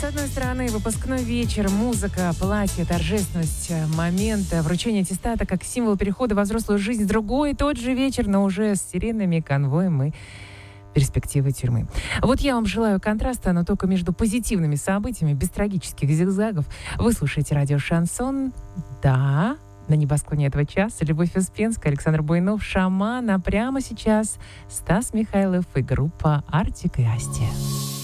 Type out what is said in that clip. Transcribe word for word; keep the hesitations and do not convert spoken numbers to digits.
С одной стороны, выпускной вечер, музыка, платье, торжественность момента, вручение аттестата как символ перехода во взрослую жизнь. С другой, тот же вечер, но уже с сиренами, конвоем и перспективой тюрьмы. Вот я вам желаю контраста, но только между позитивными событиями, без трагических зигзагов. Вы слушаете радио «Шансон». Да, на небосклоне этого часа Любовь Успенская, Александр Буйнов, «Шаман». А прямо сейчас Стас Михайлов и группа «Артик и Асти».